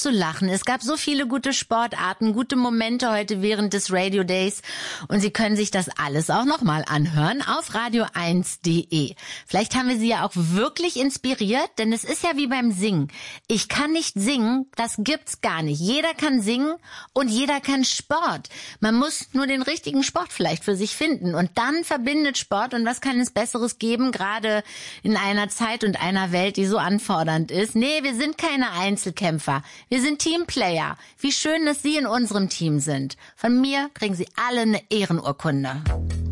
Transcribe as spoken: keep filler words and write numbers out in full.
zu lachen. Es gab so viele gute Sportarten, gute Momente heute während des Radio Days. Und Sie können sich das alles auch nochmal anhören auf radio eins punkt de. Vielleicht haben wir Sie ja auch wirklich inspiriert, denn es ist ja wie beim Singen. Ich kann nicht singen, das gibt's gar nicht. Jeder kann singen und jeder kann Sport. Man muss nur den richtigen Sport vielleicht für sich finden. Und dann verbindet Sport. Und was kann es Besseres geben, gerade in einer Zeit und einer Welt, die so anfordernd ist? Nee, wir sind keine Einzelkämpfer. Wir sind Teamplayer. Wie schön, dass Sie in unserem Team sind. Von mir kriegen Sie alle eine Ehrenurkunde.